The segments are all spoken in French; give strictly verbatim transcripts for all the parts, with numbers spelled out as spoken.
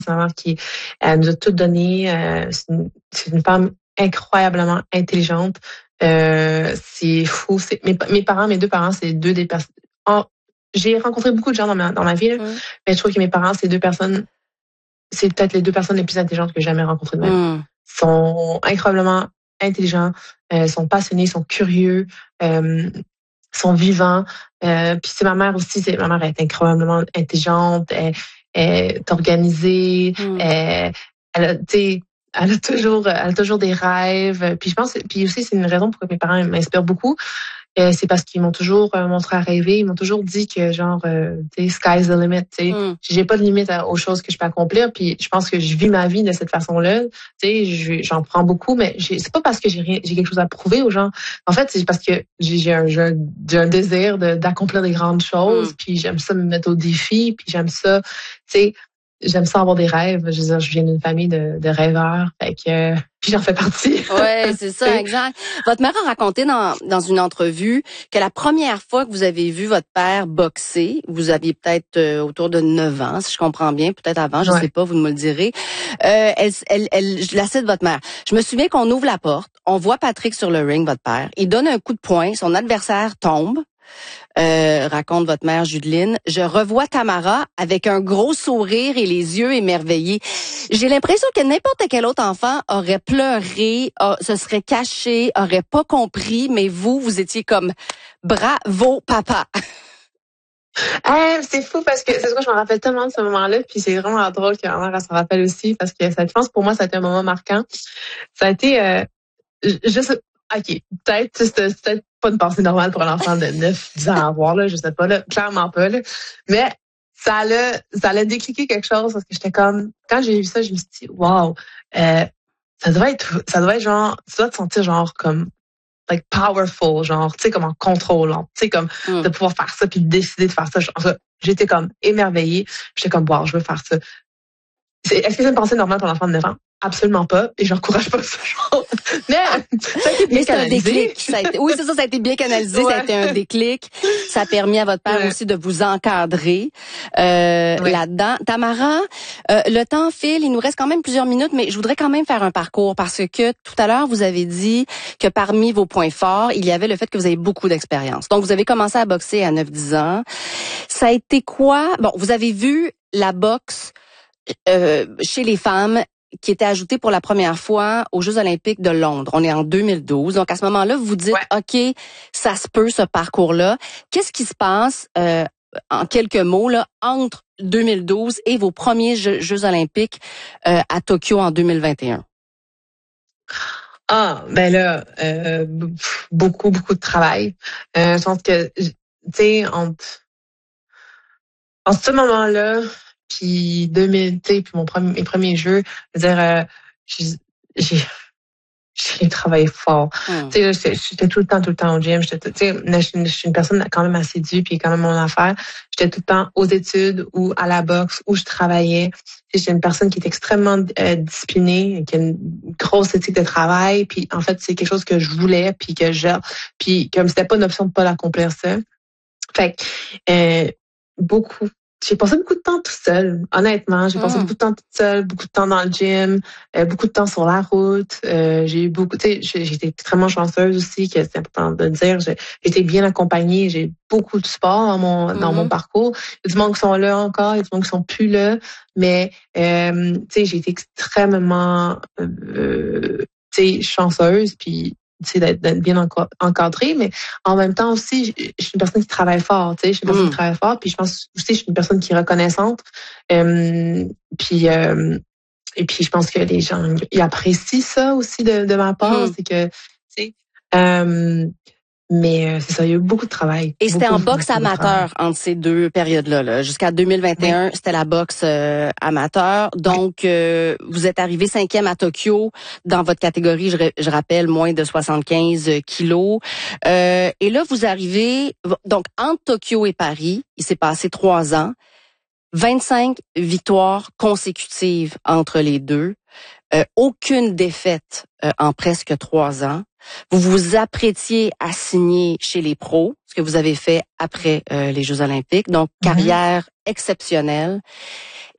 c'est ma mère qui elle nous a tout donné. Euh, c'est, une, c'est une femme incroyablement intelligente. Euh, c'est fou. C'est, mes, mes parents, mes deux parents, c'est deux des personnes. J'ai rencontré beaucoup de gens dans ma, dans ma vie, mm. mais je trouve que mes parents, c'est deux personnes, c'est peut-être les deux personnes les plus intelligentes que j'ai jamais rencontrées de ma vie. Mm. Ils sont incroyablement intelligents, euh, sont passionnés, sont curieux, euh, sont vivants. Euh, puis c'est ma mère aussi, c'est, ma mère est incroyablement intelligente, elle, elle est organisée, mm. elle, elle a, tu sais, elle a toujours, elle a toujours des rêves. Puis je pense, puis aussi c'est une raison pourquoi mes parents m'inspirent beaucoup. Euh, c'est parce qu'ils m'ont toujours euh, montré à rêver. Ils m'ont toujours dit que genre, euh, tu sais, sky's the limit. Tu sais, mm. j'ai pas de limite à, aux choses que je peux accomplir. Puis je pense que je vis ma vie de cette façon-là. Tu sais, j'en prends beaucoup, mais j'ai, c'est pas parce que j'ai rien, j'ai quelque chose à prouver aux gens. En fait, c'est parce que j'ai, j'ai, un, j'ai, un, j'ai un désir de, d'accomplir des grandes choses. Mm. Puis j'aime ça me mettre au défi. Puis j'aime ça, tu sais. J'aime ça avoir des rêves. Je veux dire, je viens d'une famille de, de rêveurs. Fait que, puis j'en fais partie. Oui, c'est ça, exact. Votre mère a raconté dans, dans une entrevue que la première fois que vous avez vu votre père boxer, vous aviez peut-être euh, autour de neuf ans, si je comprends bien, peut-être avant, je ouais. sais pas, vous me le direz. Euh, elle, elle, elle, je la cite votre mère. Je me souviens qu'on ouvre la porte, on voit Patrick sur le ring, votre père. Il donne un coup de poing, son adversaire tombe. Euh, raconte votre mère Judeline. Je revois Tamara avec un gros sourire et les yeux émerveillés. J'ai l'impression que n'importe quel autre enfant aurait pleuré, a, se serait caché, aurait pas compris, mais vous, vous étiez comme bravo papa. Eh, c'est fou parce que c'est ce que je me rappelle tellement de ce moment-là, puis c'est vraiment drôle que ma mère s'en rappelle aussi parce que ça, je pense pour moi ça a été un moment marquant. Ça a été euh, juste OK, peut-être c'était, c'était peut-être pas une pensée normale pour un enfant de neuf dix ans à avoir, là, je sais pas, là, clairement pas, là. Mais ça allait, ça allait décliquer quelque chose parce que j'étais comme, quand j'ai vu ça, je me suis dit, wow, euh, ça doit être, ça doit être genre, tu dois te sentir genre comme, like powerful, genre, tu sais, comme en contrôlant, tu sais, comme mm. de pouvoir faire ça puis de décider de faire ça. Genre, j'étais comme émerveillée, j'étais comme, wow, je veux faire ça. C'est, est-ce que c'est une pensée normale pour l'enfant de neuf ans? Absolument pas. Et j'encourage pas ça. Genre. Mais ça a été bien Mais c'est canalisé. un déclic. Ça a été, oui, c'est ça, ça a été bien canalisé. Ouais. Ça a été un déclic. Ça a permis à votre père ouais. aussi de vous encadrer euh, ouais. là-dedans. Tamara, euh, le temps file. Il nous reste quand même plusieurs minutes, mais je voudrais quand même faire un parcours parce que tout à l'heure, vous avez dit que parmi vos points forts, il y avait le fait que vous avez beaucoup d'expérience. Donc, vous avez commencé à boxer à neuf dix ans. Ça a été quoi? Bon, vous avez vu la boxe euh, chez les femmes qui était ajouté pour la première fois aux Jeux olympiques de Londres. On est en deux mille douze. Donc, à ce moment-là, vous dites, ouais. OK, ça se peut, ce parcours-là. Qu'est-ce qui se passe, euh, en quelques mots, là, entre deux mille douze et vos premiers Jeux, Jeux olympiques euh, à Tokyo en deux mille vingt et un? Ah, ben là, euh, beaucoup, beaucoup de travail. Euh, je pense que, tu sais, entre, en ce moment-là, puis deux mille, tu sais, puis mon premier, mes premiers jeux, je veux dire, euh, j'ai, j'ai, j'ai travaillé fort. Mm. Tu sais, j'étais tout le temps, tout le temps au gym. J'étais, tu sais, je suis une personne quand même assidue, puis quand même mon affaire. J'étais tout le temps aux études ou à la boxe où je travaillais. J'étais une personne qui est extrêmement euh, disciplinée, qui a une grosse éthique de travail. Puis en fait, c'est quelque chose que je voulais, puis que je, puis comme c'était pas une option de pas l'accomplir ça. Fait que euh, beaucoup. J'ai passé beaucoup de temps tout seul, honnêtement. J'ai passé mmh. beaucoup de temps toute seule, beaucoup de temps dans le gym, euh, beaucoup de temps sur la route. Euh, j'ai eu beaucoup, tu sais, j'ai, j'ai été extrêmement chanceuse aussi, que c'est important de le dire. J'ai, j'ai été bien accompagnée, j'ai beaucoup de support dans mon mmh. dans mon parcours. Il y a du monde qui sont là encore, il y a du monde qui sont plus là, mais euh, tu sais, j'ai été extrêmement, euh, tu sais, chanceuse, puis d'être, d'être bien encadrée, mais en même temps aussi, je, je suis une personne qui travaille fort, tu sais, je suis une personne mmh. qui travaille fort, puis je pense aussi que je suis une personne qui est reconnaissante, euh, puis euh, et puis je pense que les gens ils apprécient ça aussi de, de ma part, mmh. c'est que, tu sais, euh, mais c'est ça, il y a eu beaucoup de travail. Et c'était beaucoup, en boxe amateur entre ces deux périodes-là. Là. Jusqu'à deux mille vingt et un, oui. c'était la boxe euh, amateur. Donc, oui. euh, vous êtes arrivé cinquième à Tokyo dans votre catégorie, je, je rappelle, moins de soixante-quinze kilos. Euh, et là, vous arrivez, donc entre Tokyo et Paris, il s'est passé trois ans, vingt-cinq victoires consécutives entre les deux, euh, aucune défaite euh, en presque trois ans. Vous vous apprêtiez à signer chez les pros, ce que vous avez fait après euh, les Jeux olympiques. Donc, carrière mm-hmm. exceptionnelle.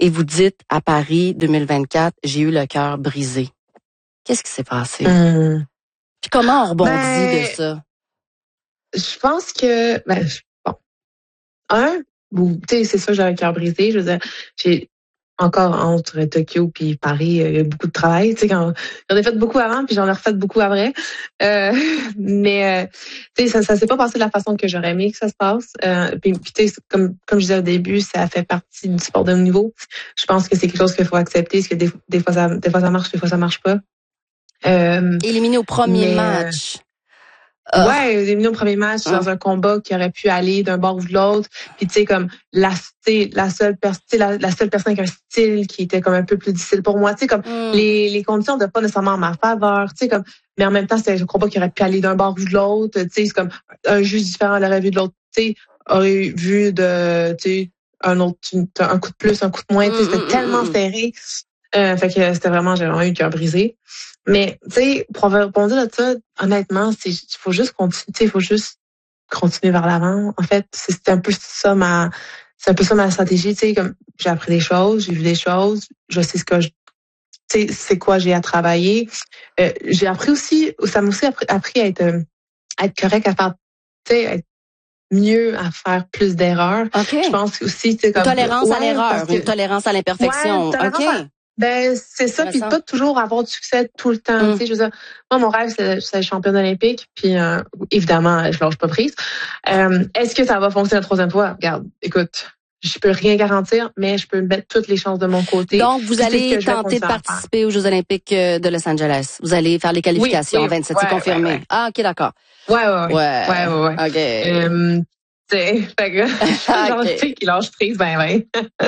et vous dites à Paris deux mille vingt-quatre, j'ai eu le cœur brisé. Qu'est-ce qui s'est passé? Mmh. Puis comment on rebondit ben, de ça? Je pense que, ben, bon, un, tu sais, c'est ça, j'ai le cœur brisé. Je veux dire, j'ai encore entre Tokyo puis Paris, il y a beaucoup de travail. Tu sais, quand j'en ai fait beaucoup avant, puis j'en ai refait beaucoup après. Euh, mais, euh, tu sais, ça, ça s'est pas passé de la façon que j'aurais aimé que ça se passe. Euh, puis, puis tu sais, comme, comme je disais au début, ça fait partie du sport de haut niveau. Je pense que c'est quelque chose qu'il faut accepter, parce que des, des fois, ça, des fois ça marche, des fois ça marche pas. Euh, Éliminé au premier mais, match. Oh. Ouais, éliminé au premier match oh. dans un combat qui aurait pu aller d'un bord ou de l'autre. Puis tu sais comme la la seule personne la, la seule personne avec un style qui était comme un peu plus difficile pour moi, tu sais comme mm. les les conditions de pas nécessairement en ma faveur, tu sais comme mais en même temps c'était un combat qui aurait pu aller d'un bord ou de l'autre, tu sais c'est comme un juge différent l'aurait vu de l'autre, tu sais aurait vu de tu sais un autre un coup de plus, un coup de moins, tu sais c'était mm, tellement mm, serré. Euh, fait que c'était vraiment j'ai vraiment eu le cœur brisé. Mais, tu sais, pour répondre à ça, honnêtement, c'est, il faut juste continuer, tu sais, il faut juste continuer vers l'avant. En fait, c'est un peu ça ma, c'est un peu ça ma stratégie, tu sais, comme, j'ai appris des choses, j'ai vu des choses, je sais ce que je, tu sais, c'est quoi j'ai à travailler. Euh, j'ai appris aussi, ça m'a aussi appris, appris à être, à être correct, à faire, tu sais, être mieux, à faire plus d'erreurs. Okay. Je pense aussi, tu sais, comme. Une tolérance ouais, à l'erreur, que, une tolérance à l'imperfection. Ouais, OK. À... Ben c'est ça, puis pas toujours avoir du succès tout le temps. Mm. Tu sais, je veux dire, moi mon rêve c'est être championne olympique, puis euh, évidemment je lâche pas prise. Euh, est-ce que ça va fonctionner la troisième fois? Regarde, écoute, je peux rien garantir, mais je peux mettre toutes les chances de mon côté. Donc vous allez tenter de participer aux Jeux olympiques de Los Angeles. Vous allez faire les qualifications oui, oui, vingt-sept, ouais, c'est confirmé. Ouais, ouais. Ah ok d'accord. Ouais ouais ouais. Ouais ouais, ouais, ouais. Ok. Euh, Fait que, genre, okay. Tu sais, qui lâche prise, ben, ben.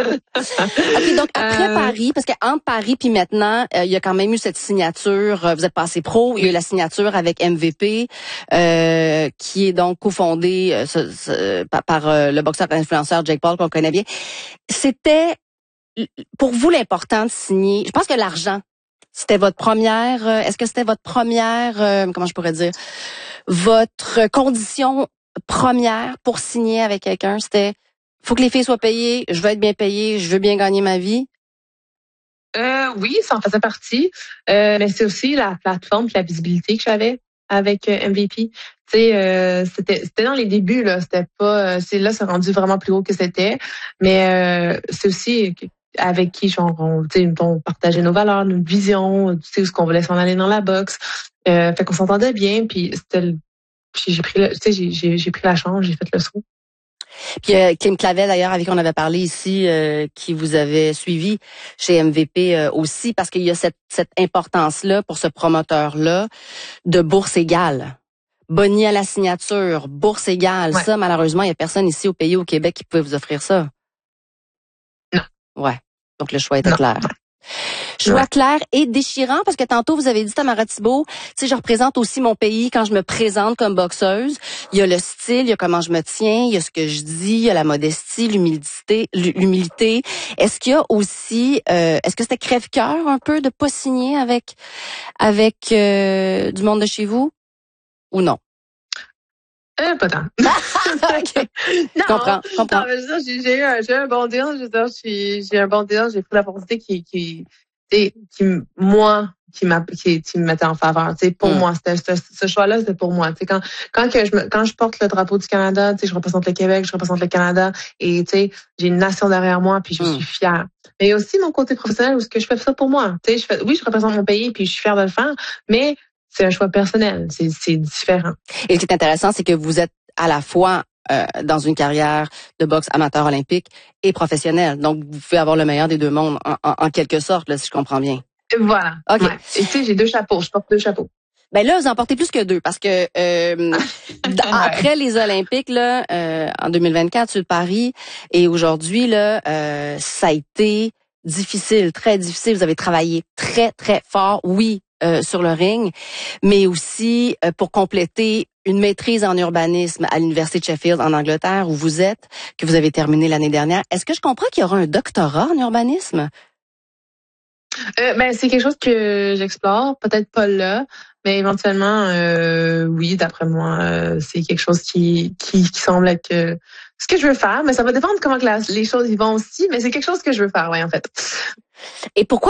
OK, donc après euh... Paris, parce qu'entre Paris puis maintenant, euh, il y a quand même eu cette signature, euh, vous êtes passé pro, il y a eu la signature avec M V P, euh, qui est donc cofondé euh, ce, ce, par, par euh, le boxeur influenceur Jake Paul qu'on connaît bien. C'était, pour vous, l'important de signer, je pense que l'argent, c'était votre première, euh, est-ce que c'était votre première, euh, comment je pourrais dire, votre condition première pour signer avec quelqu'un, c'était faut que les filles soient payées, je veux être bien payée, je veux bien gagner ma vie? Euh, oui, ça en faisait partie. Euh, mais c'est aussi la plateforme, la visibilité que j'avais avec euh, M V P. Tu sais, euh, c'était c'était dans les débuts là, c'était pas, c'est là c'est rendu vraiment plus haut que c'était. Mais euh, c'est aussi avec qui genre on, tu sais, on partageait nos valeurs, nos visions, tu sais où ce qu'on voulait s'en aller dans la boxe. Euh, fait qu'on s'entendait bien, puis c'était le Puis j'ai pris le, tu sais, j'ai, j'ai, j'ai pris la chance, j'ai fait le saut. Puis euh, Kim Clavel, d'ailleurs, avec qui on avait parlé ici, euh, qui vous avait suivi chez M V P euh, aussi, parce qu'il y a cette, cette importance-là pour ce promoteur-là de bourse égale. Boni à la signature, bourse égale. Ouais. Ça, malheureusement, il y a personne ici au pays, au Québec, qui pouvait vous offrir ça. Non. Ouais. Donc, le choix était non. clair. Choix ouais. clair et déchirant, parce que tantôt, vous avez dit, Tamara Thibault, tu sais, je représente aussi mon pays quand je me présente comme boxeuse. Il y a le style, il y a comment je me tiens, il y a ce que je dis, il y a la modestie, l'humilité. l'humilité. Est-ce qu'il y a aussi, euh, est-ce que c'était crève-cœur un peu de pas signer avec, avec euh, du monde de chez vous ou non? Euh, pas tant. Okay. Non, comprends, comprends. Non, mais je veux dire, j'ai, j'ai eu un, j'ai eu un bon deal, je veux dire, j'ai, j'ai un bon deal, j'ai pris l'opportunité qui, qui, qui, qui, moi, qui m'a, qui, qui me mettait en faveur, tu sais, pour mm. moi, c'était, ce, ce choix-là, c'était pour moi, tu sais, quand, quand que je me, quand je porte le drapeau du Canada, tu sais, je représente le Québec, je représente le Canada, et tu sais, j'ai une nation derrière moi, puis je mm. suis fière. Mais aussi mon côté professionnel, où ce que je fais ça pour moi, tu sais, je fais, oui, je représente mon pays, puis je suis fière de le faire, mais c'est un choix personnel, c'est, c'est différent. Et ce qui est intéressant, c'est que vous êtes à la fois euh, dans une carrière de boxe amateur olympique et professionnelle. Donc, vous pouvez avoir le meilleur des deux mondes, en, en, en quelque sorte, là, si je comprends bien. Voilà. OK. Ouais. Et tu sais, j'ai deux chapeaux, je porte deux chapeaux. Ben là, vous en portez plus que deux, parce que euh, ouais. après les Olympiques, là, euh, en deux mille vingt-quatre, sur Paris, et aujourd'hui, là, euh, ça a été difficile, très difficile. Vous avez travaillé très, très fort, oui, euh, sur le ring, mais aussi euh, pour compléter une maîtrise en urbanisme à l'Université de Sheffield en Angleterre, où vous êtes, que vous avez terminé l'année dernière. Est-ce que je comprends qu'il y aura un doctorat en urbanisme? Euh, ben, c'est quelque chose que j'explore, peut-être pas là, mais éventuellement, euh, oui, d'après moi, euh, c'est quelque chose qui, qui, qui semble être que, ce que je veux faire, mais ça va dépendre de comment que la- les choses y vont aussi, mais c'est quelque chose que je veux faire, ouais, en fait. Et pourquoi